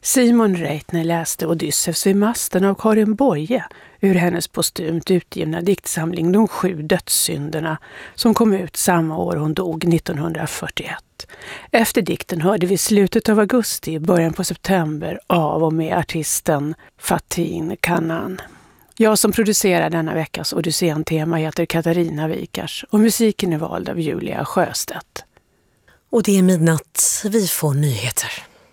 Simon Reitner läste Odysseus vid masten av Karin Boye ur hennes postumt utgivna diktsamling De 7 dödssynderna som kom ut samma år hon dog 1941. Efter dikten hörde vi slutet av augusti, början på september av och med artisten Fatin Kanan. Jag som producerar denna veckas Odysseen-tema heter Katarina Wikars och musiken är vald av Julia Sjöstedt. Och det är midnatt, vi får nyheter.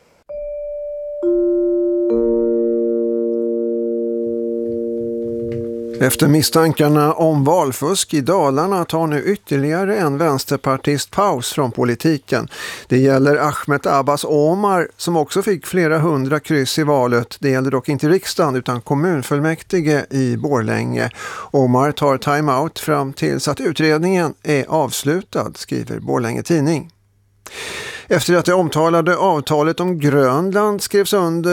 Efter misstankarna om valfusk i Dalarna tar nu ytterligare en vänsterpartist paus från politiken. Det gäller Ahmet Abbas Omar som också fick flera 100 kryss i valet. Det gäller dock inte riksdagen utan kommunfullmäktige i Borlänge. Omar tar timeout fram tills att utredningen är avslutad, skriver Borlänge Tidning. Efter att det omtalade avtalet om Grönland skrevs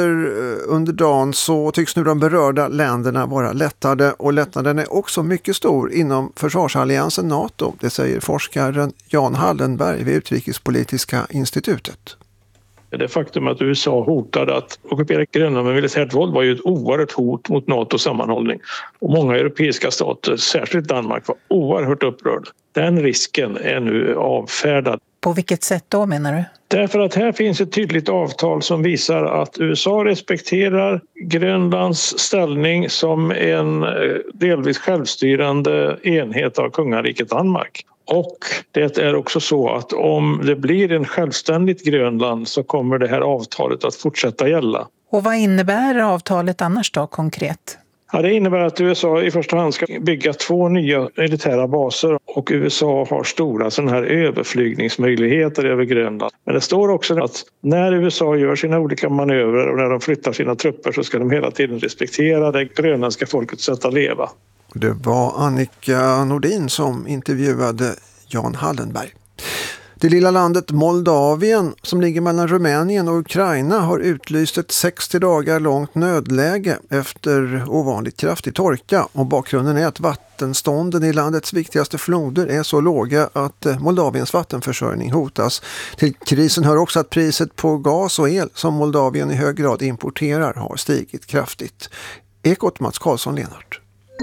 under dagen så tycks nu de berörda länderna vara lättade, och lättnaden är också mycket stor inom försvarsalliansen NATO, det säger forskaren Jan Hallenberg vid Utrikespolitiska institutet. Det faktum att USA hotade att ockupera Grönland med militärt våld var ju ett oerhört hot mot NATOs sammanhållning. Och många europeiska stater, särskilt Danmark, var oerhört upprörda. Den risken är nu avfärdad. På vilket sätt då menar du? Därför att här finns ett tydligt avtal som visar att USA respekterar Grönlands ställning som en delvis självstyrande enhet av kungariket Danmark. Och det är också så att om det blir en självständigt Grönland så kommer det här avtalet att fortsätta gälla. Och vad innebär avtalet annars då konkret? Ja, det innebär att USA i första hand ska bygga 2 nya militära baser och USA har stora sådana här överflygningsmöjligheter över Grönland. Men det står också att när USA gör sina olika manövrer och när de flyttar sina trupper så ska de hela tiden respektera det grönländska folkets sätt att leva. Det var Annika Nordin som intervjuade Jan Hallenberg. Det lilla landet Moldavien som ligger mellan Rumänien och Ukraina har utlyst ett 60 dagar långt nödläge efter ovanligt kraftig torka, och bakgrunden är att vattenstånden i landets viktigaste floder är så låga att Moldaviens vattenförsörjning hotas. Till krisen hör också att priset på gas och el som Moldavien i hög grad importerar har stigit kraftigt. Ekot Mats Karlsson Lenart.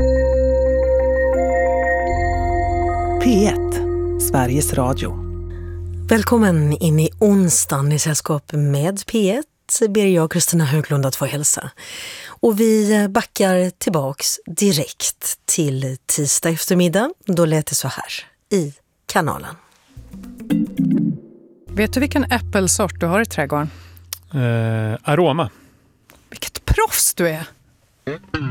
P1, Sveriges Radio. Välkommen in i onsdagen i sällskap med P1 ber jag Kristina Höglund att få hälsa. Och vi backar tillbaks direkt till tisdag eftermiddag. Då lät det så här i kanalen. Vet du vilken äppelsort du har i trädgården? Aroma. Vilket proffs du är!